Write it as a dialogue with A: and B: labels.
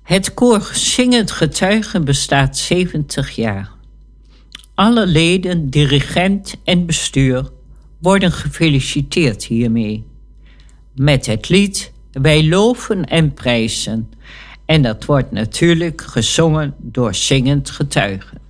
A: Het koor Zingend Getuigen bestaat 70 jaar. Alle leden, dirigent en bestuur worden gefeliciteerd hiermee. Met het lied Wij loven en prijzen. En dat wordt natuurlijk gezongen door Zingend Getuigen.